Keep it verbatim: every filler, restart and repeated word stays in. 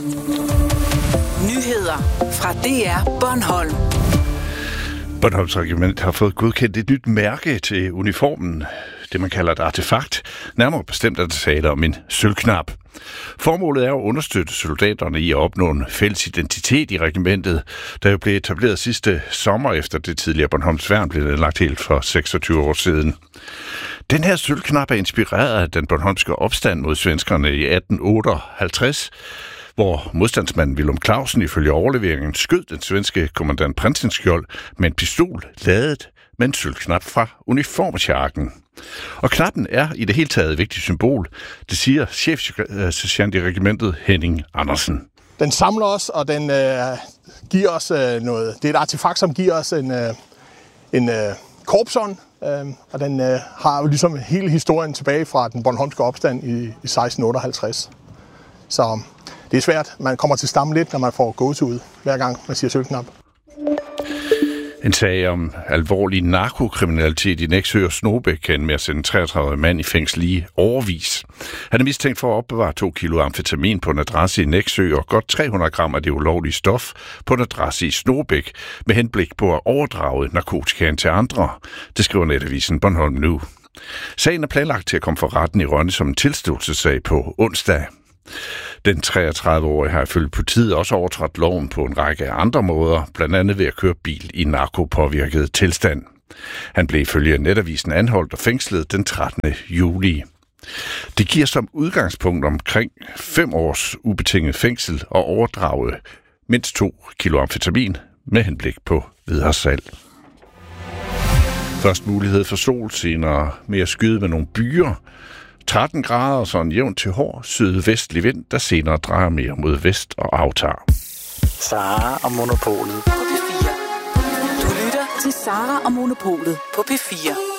Nyheder fra D R Bornholm. Bornholms Regiment har fået godkendt et nyt mærke til uniformen, det man kalder et artefakt. Nærmere bestemt er det tale om en sølvknap. Formålet er at understøtte soldaterne i at opnå en fælles identitet i regimentet, der jo blev etableret sidste sommer efter det tidligere Bornholms Værn blev nedlagt helt for seksogtyve år siden. Den her sølvknap er inspireret af den bornholmske opstand mod svenskerne i atten otteoghalvtreds, hvor modstandsmanden Willum Clausen ifølge overleveringen skød den svenske kommandant Prinsenskjold med en pistol ladet med en sølvknap fra uniformsjakken. Og knappen er i det hele taget et vigtigt symbol, det siger chefsergeant i regimentet Henning Andersen. Den samler os, og den øh, giver os øh, noget. Det er et artefakt, som giver os en, øh, en øh, korpsånd, øh, og den øh, har jo ligesom hele historien tilbage fra den bornholmske opstand i, i seksten otteoghalvtreds. Så det er svært. Man kommer til stamme lidt, når man får gåsehud hver gang man siger sølvknap. En sag om alvorlig narkokriminalitet i Nexø og Snogebæk kan med at sende treogtredive mand i fængsel i årevis. Han er mistænkt for at opbevare to kilo amfetamin på en adresse i Nexø og godt tre hundrede gram af det ulovlige stof på en adresse i Snogebæk med henblik på at overdrage narkotikaen til andre. Det skriver netavisen Bornholm Nu. Sagen er planlagt til at komme for retten i Rønne som en tilståelsessag på onsdag. Den treogtredive-årige har ifølge politiet også overtrådt loven på en række andre måder, blandt andet ved at køre bil i narkopåvirket tilstand. Han blev ifølge netavisen anholdt og fængslet den trettende juli. Det giver som udgangspunkt omkring fem års ubetinget fængsel og overdrage mindst to kilo amfetamin med henblik på videre salg. Først mulighed for sol, senere mere skyde med nogle byer. tretten grader og så en jævn til hård sydvestlig vind, der senere drejer mere mod vest og aftager. Sara og Monopolet På P fire. Du lytter til Sara og Monopolet på P fire.